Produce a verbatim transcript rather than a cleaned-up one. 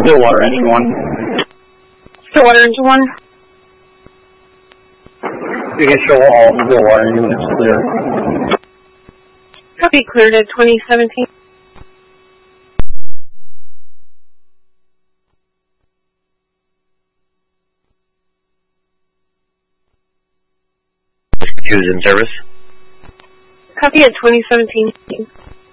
Stillwater Engine one. Stillwater Engine one. You can show all Stillwater Engine units clear. Copy, cleared at twenty seventeen. Use in service. Copy at twenty seventeen.